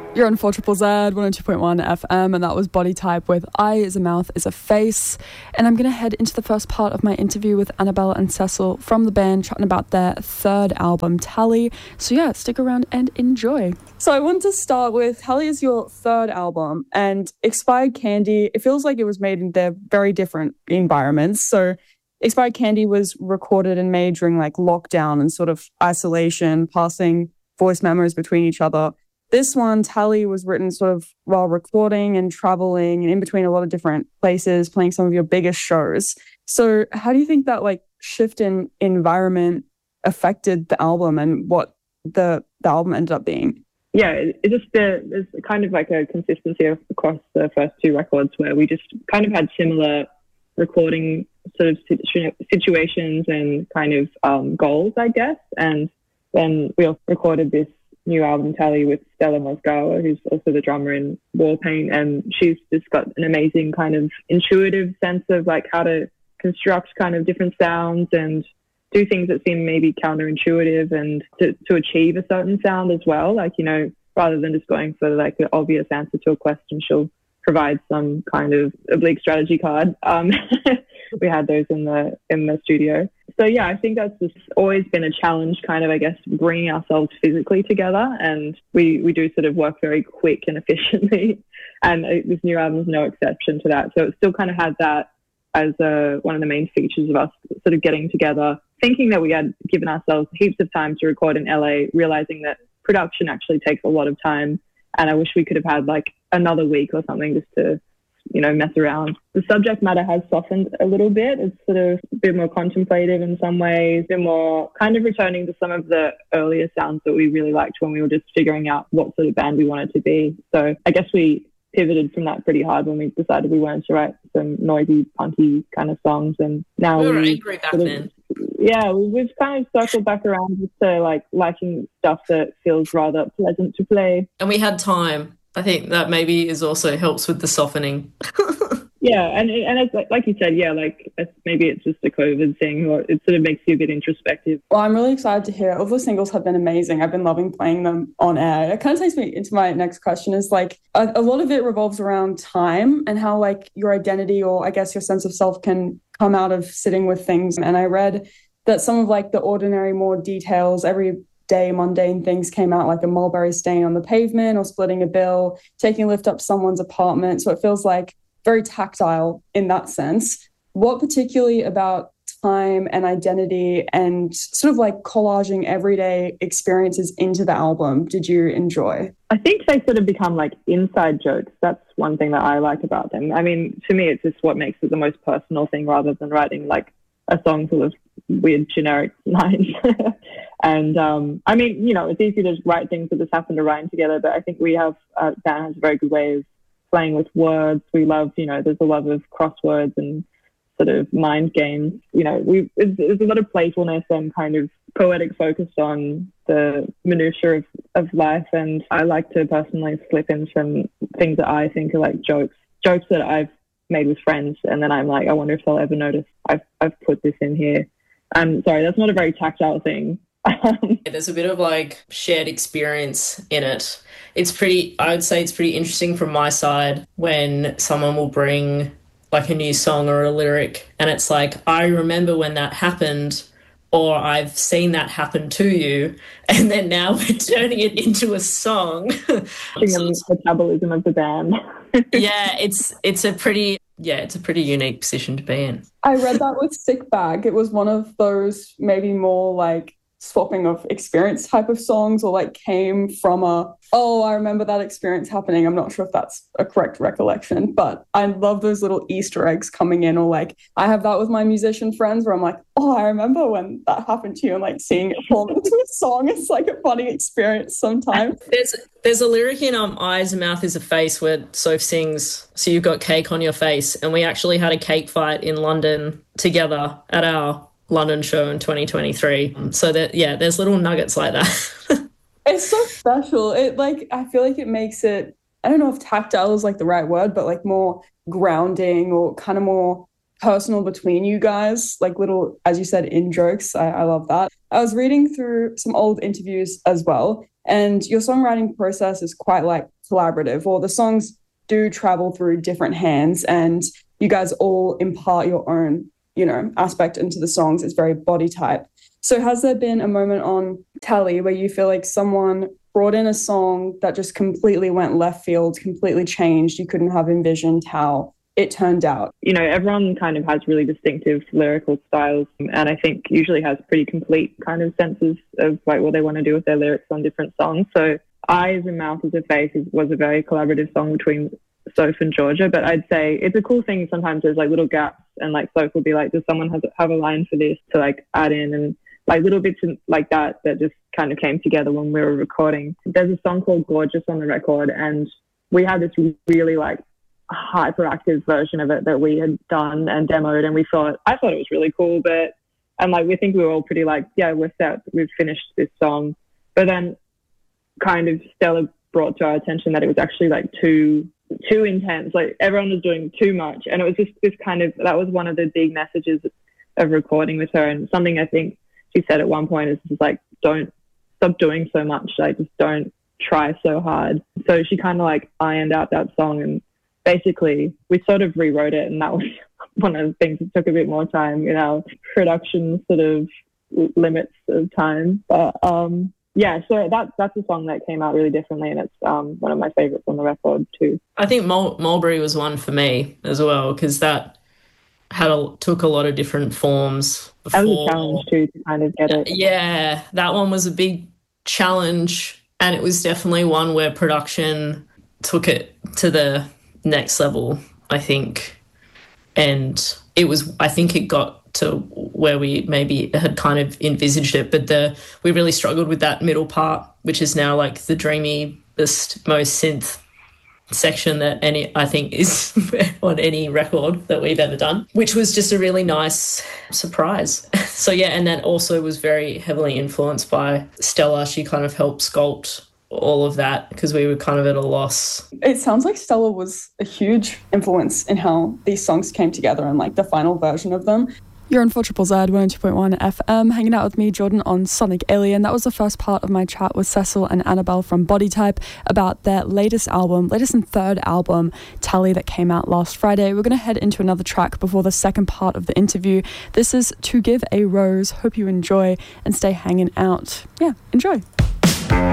You're on 4 Z, 102.1 FM, and that was Body Type with Eye is a Mouth is a Face. And I'm going to head into the first part of my interview with Annabella and Cecil from the band, chatting about their third album, Tally. So yeah, stick around and enjoy. So I want to start with, Tally is your third album, and Expired Candy, it feels like it was made in their very different environments. So Expired Candy was recorded and made during like lockdown and sort of isolation, passing voice memos between each other. This one, Tally, was written sort of while recording and traveling and in between a lot of different places, playing some of your biggest shows. So how do you think that like shift in environment affected the album and what the album ended up being? Yeah, it just there's kind of like a consistency across the first two records where we just kind of had similar recording sort of situations and kind of goals, I guess. And then we also recorded this new album, Tally, with Stella Mozgawa, who's also the drummer in Warpaint, and she's just got an amazing kind of intuitive sense of like how to construct kind of different sounds and do things that seem maybe counterintuitive and to achieve a certain sound as well. Like, you know, rather than just going for like the obvious answer to a question, she'll provide some kind of oblique strategy card. We had those in the studio. So yeah, I think that's just always been a challenge, kind of, I guess, bringing ourselves physically together. And we do sort of work very quick and efficiently. And this new album is no exception to that. So it still kind of had that as one of the main features of us sort of getting together, thinking that we had given ourselves heaps of time to record in LA, realizing that production actually takes a lot of time. And I wish we could have had like another week or something just to, you know, mess around. The subject matter has softened a little bit. It's sort of a bit more contemplative in some ways, a bit more kind of returning to some of the earlier sounds that we really liked when we were just figuring out what sort of band we wanted to be. So I guess we pivoted from that pretty hard when we decided we wanted to write some noisy, punky kind of songs. And now we were angry back then. Yeah, we've kind of circled back around just to like liking stuff that feels rather pleasant to play. And we had time. I think that maybe is also helps with the softening. Yeah, and it's like you said, yeah, like maybe it's just a COVID thing, or it sort of makes you a bit introspective. Well, I'm really excited to hear. All the singles have been amazing. I've been loving playing them on air. It kind of takes me into my next question is like a lot of it revolves around time and how like your identity or I guess your sense of self can come out of sitting with things. And I read that some of like the ordinary, more details, everyday mundane things came out, like a mulberry stain on the pavement or splitting a bill, taking a lift up someone's apartment. So it feels like very tactile in that sense. What particularly about time and identity and sort of like collaging everyday experiences into the album did you enjoy? I think they sort of become like inside jokes. That's one thing that I like about them. I mean, to me, it's just what makes it the most personal thing rather than writing like a song full of weird generic lines. And I mean, you know, it's easy to just write things that just happen to rhyme together, but I think we have, Dan has a very good way of playing with words. We love, you know, there's a love of crosswords and sort of mind games. You know, there's a lot of playfulness and kind of poetic focus on the minutiae of life. And I like to personally slip in some things that I think are like jokes that I've made with friends. And then I'm like, I wonder if they'll ever notice I've put this in here. Sorry, that's not a very tactile thing. There's a bit of like shared experience in it. I would say it's pretty interesting from my side when someone will bring like a new song or a lyric and it's like, I remember when that happened, or I've seen that happen to you, and then now we're turning it into a song. The metabolism of the band. Yeah, it's a pretty unique position to be in. I read that with Sick Bag. It was one of those maybe more like swapping of experience type of songs, or like came from I remember that experience happening. I'm not sure if that's a correct recollection, but I love those little Easter eggs coming in, or like I have that with my musician friends where I'm like, oh, I remember when that happened to you, and like seeing it form into a song. It's like a funny experience sometimes. There's a lyric in Eyes and Mouth is a Face where Soph sings, so you've got cake on your face, and we actually had a cake fight in London together at our London show in 2023. So that, yeah, there's little nuggets like that. It's so special. It like, I feel like it makes it, I don't know if tactile is like the right word, but like more grounding or kind of more personal between you guys, like little, as you said, in jokes. I love that. I was reading through some old interviews as well, and your songwriting process is quite like collaborative, or the songs do travel through different hands and you guys all impart your own, aspect into the songs. It's very body type. So has there been a moment on Tally where you feel like someone brought in a song that just completely went left field, completely changed? You couldn't have envisioned how it turned out. Everyone kind of has really distinctive lyrical styles, and I think usually has pretty complete kind of senses of like what they want to do with their lyrics on different songs. So Eyes and Mouth as a Face was a very collaborative song between Soph and Georgia, but I'd say it's a cool thing sometimes there's like little gaps, and like Soph will be like, does someone have a line for this to like add in, and like little bits like that just kind of came together when we were recording. There's a song called Gorgeous on the record, and we had this really like hyperactive version of it that we had done and demoed, and I thought it was really cool, and like we think we were all pretty like, yeah, we're set, we've finished this song. But then kind of Stella brought to our attention that it was actually like too intense, like everyone was doing too much, and it was just this kind of, that was one of the big messages of recording with her, and something I think she said at one point is just like, don't stop doing so much, like just don't try so hard. So she kind of like ironed out that song, and basically we sort of rewrote it, and that was one of the things that took a bit more time, production sort of limits of time. But yeah, so that's a song that came out really differently, and it's one of my favorites on the record too. I think Mulberry was one for me as well, because that took a lot of different forms before. That was a challenge too, to kind of get it. Yeah, that one was a big challenge, and it was definitely one where production took it to the next level, I think. And I think it got to where we maybe had kind of envisaged it, but we really struggled with that middle part, which is now like the dreamiest, most synth section that I think is on any record that we've ever done, which was just a really nice surprise. So yeah, and that also was very heavily influenced by Stella. She kind of helped sculpt all of that because we were kind of at a loss. It sounds like Stella was a huge influence in how these songs came together and like the final version of them. You're on 4ZZZ 102.1 FM, hanging out with me, Jordan, on Sonic Alien. That was the first part of my chat with Cecil and Annabelle from Body Type about their latest and third album, Tally, that came out last Friday. We're going to head into another track before the second part of the interview. This is To Give a Rose. Hope you enjoy and stay hanging out. Yeah, enjoy.